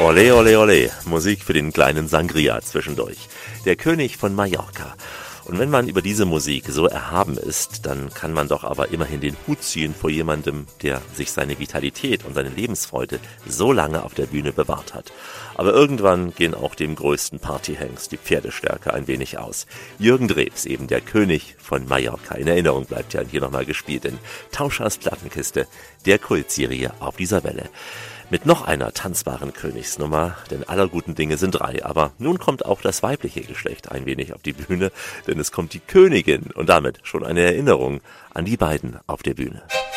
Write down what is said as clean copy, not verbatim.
Ole, ole, ole. Musik für den kleinen Sangria zwischendurch. Der König von Mallorca. Und wenn man über diese Musik so erhaben ist, dann kann man doch aber immerhin den Hut ziehen vor jemandem, der sich seine Vitalität und seine Lebensfreude so lange auf der Bühne bewahrt hat. Aber irgendwann gehen auch dem größten Partyhengst die Pferdestärke ein wenig aus. Jürgen Drews, eben der König von Mallorca. In Erinnerung bleibt ja hier nochmal gespielt in Tauschers Plattenkiste, der Kultserie auf dieser Welle. Mit noch einer tanzbaren Königsnummer, denn aller guten Dinge sind drei. Aber nun kommt auch das weibliche Geschlecht ein wenig auf die Bühne, denn es kommt die Königin und damit schon eine Erinnerung an die beiden auf der Bühne.